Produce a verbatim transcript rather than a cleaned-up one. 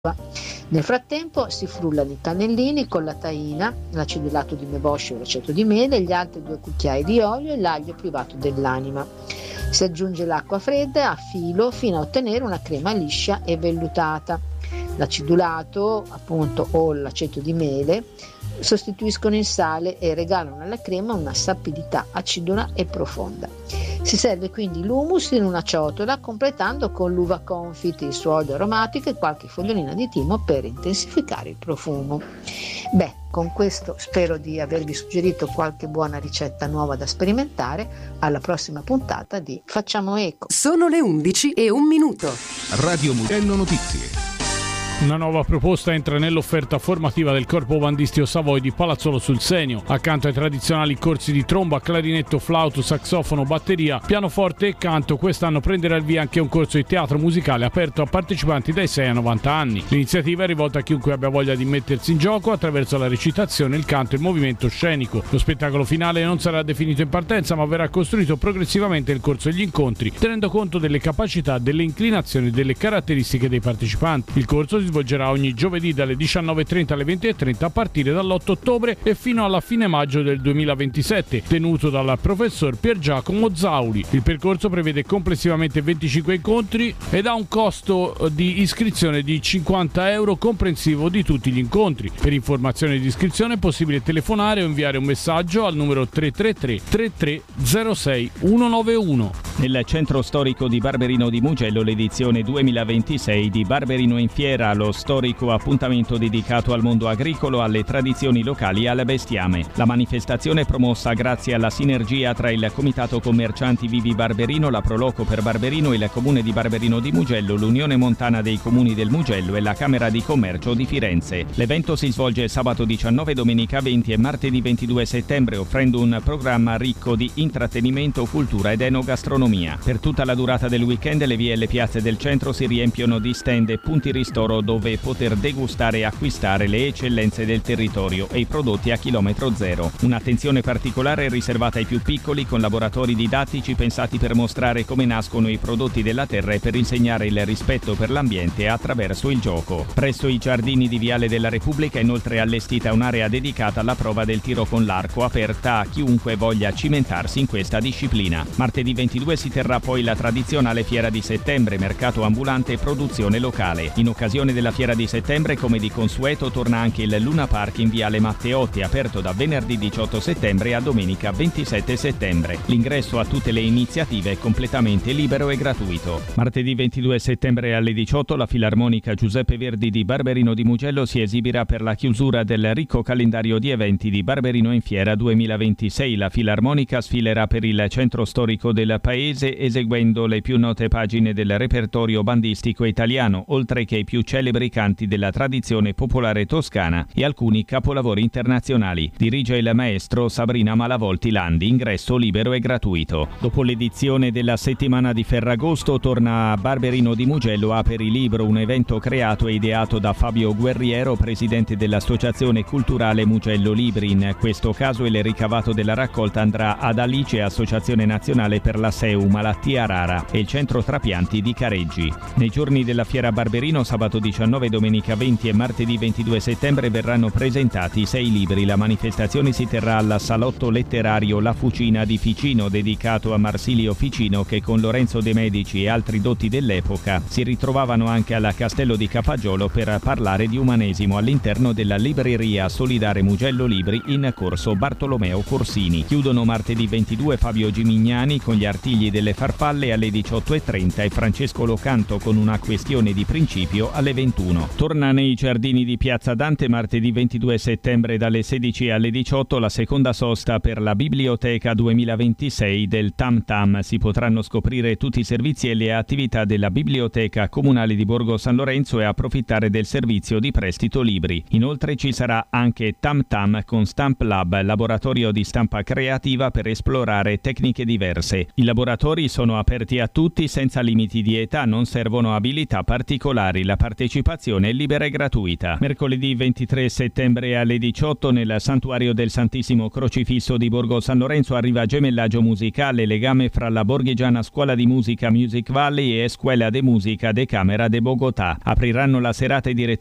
Nel frattempo si frullano i cannellini con la taina, l'acidulato di meboscio e l'aceto di mele, gli altri due cucchiai di olio e l'aglio privato dell'anima. Si aggiunge l'acqua fredda a filo fino a ottenere una crema liscia e vellutata. L'acidulato, appunto, o l'aceto di mele sostituiscono il sale e regalano alla crema una sapidità acidula e profonda. Si serve quindi l'hummus in una ciotola, completando con l'uva confit, il suo olio aromatico e qualche fogliolina di timo per intensificare il profumo. Beh, con questo spero di avervi suggerito qualche buona ricetta nuova da sperimentare. Alla prossima puntata di Facciamo Eco. Sono le undici e un minuto. Radio Mugello Notizie. Una nuova proposta entra nell'offerta formativa del Corpo Bandistico Savoy di Palazzolo sul Senio. Accanto ai tradizionali corsi di tromba, clarinetto, flauto, saxofono, batteria, pianoforte e canto, quest'anno prenderà il via anche un corso di teatro musicale aperto a partecipanti dai sei ai novanta anni. L'iniziativa è rivolta a chiunque abbia voglia di mettersi in gioco attraverso la recitazione, il canto e il movimento scenico. Lo spettacolo finale non sarà definito in partenza, ma verrà costruito progressivamente nel corso degli incontri, tenendo conto delle capacità, delle inclinazioni e delle caratteristiche dei partecipanti. Il corso si svolgerà ogni giovedì dalle diciannove e trenta alle venti e trenta a partire dall'otto ottobre e fino alla fine maggio del duemilaventisette, tenuto dal professor Pier Giacomo Zauli. Il percorso prevede complessivamente venticinque incontri ed ha un costo di iscrizione di cinquanta euro comprensivo di tutti gli incontri. Per informazioni di iscrizione è possibile telefonare o inviare un messaggio al numero tre tre tre tre tre zero sei uno nove uno. Nel centro storico di Barberino di Mugello l'edizione duemilaventisei di Barberino in Fiera, lo storico appuntamento dedicato al mondo agricolo, alle tradizioni locali e al bestiame. La manifestazione è promossa grazie alla sinergia tra il Comitato Commercianti Vivi Barberino, la Proloco per Barberino, il Comune di Barberino di Mugello, l'Unione Montana dei Comuni del Mugello e la Camera di Commercio di Firenze. L'evento si svolge sabato diciannove, domenica venti e martedì ventidue settembre, offrendo un programma ricco di intrattenimento, cultura ed enogastronomia. Per tutta la durata del weekend le vie e le piazze del centro si riempiono di stand e punti ristoro dove poter degustare e acquistare le eccellenze del territorio e i prodotti a chilometro zero. Un'attenzione particolare è riservata ai più piccoli, con laboratori didattici pensati per mostrare come nascono i prodotti della terra e per insegnare il rispetto per l'ambiente attraverso il gioco. Presso i giardini di Viale della Repubblica è inoltre allestita un'area dedicata alla prova del tiro con l'arco, aperta a chiunque voglia cimentarsi in questa disciplina. Martedì ventidue si terrà poi la tradizionale Fiera di Settembre, mercato ambulante e produzione locale. In occasione della Fiera di Settembre, come di consueto, torna anche il Luna Park in Viale Matteotti, aperto da venerdì diciotto settembre a domenica ventisette settembre. L'ingresso a tutte le iniziative è completamente libero e gratuito. Martedì ventidue settembre alle diciotto la Filarmonica Giuseppe Verdi di Barberino di Mugello si esibirà per la chiusura del ricco calendario di eventi di Barberino in Fiera duemilaventisei. La Filarmonica sfilerà per il centro storico del paese eseguendo le più note pagine del repertorio bandistico italiano, oltre che i più celebri canti della tradizione popolare toscana e alcuni capolavori internazionali. Dirige il maestro Sabrina Malavolti Landi, ingresso libero e gratuito. Dopo l'edizione della settimana di Ferragosto torna a Barberino di Mugello Aperi Libro, un evento creato e ideato da Fabio Guerriero, presidente dell'Associazione Culturale Mugello Libri. In questo caso il ricavato della raccolta andrà ad Alice, Associazione Nazionale per la S E U Malattia Rara, e il Centro Trapianti di Careggi. Nei giorni della Fiera Barberino, sabato diciannove, domenica venti e martedì ventidue settembre verranno presentati sei libri. La manifestazione si terrà al Salotto Letterario La Fucina di Ficino, dedicato a Marsilio Ficino, che con Lorenzo De Medici e altri dotti dell'epoca si ritrovavano anche al Castello di Capagiolo per parlare di umanesimo all'interno della libreria Solidare Mugello Libri in corso Bartolomeo Corsini. Chiudono martedì ventidue Fabio Gimignani con Gli Artigli delle Farfalle alle diciotto e trenta e Francesco Locanto con Una questione di principio alle ventuno. Torna nei giardini di Piazza Dante martedì ventidue settembre dalle sedici alle diciotto la seconda sosta per la Biblioteca duemilaventisei del Tam Tam. Si potranno scoprire tutti i servizi e le attività della Biblioteca Comunale di Borgo San Lorenzo e approfittare del servizio di prestito libri. Inoltre ci sarà anche Tam Tam con Stamp Lab, laboratorio di stampa creativa per esplorare tecniche diverse. Il laboratorio laboratori sono aperti a tutti senza limiti di età, non servono abilità particolari. La partecipazione è libera e gratuita. Mercoledì ventitré settembre alle diciotto nel Santuario del Santissimo Crocifisso di Borgo San Lorenzo arriva Gemellaggio Musicale, legame fra la borghigiana Scuola di Musica Music Valley e Escuela de Música de Cámara de Bogotà. Apriranno la serata i direttori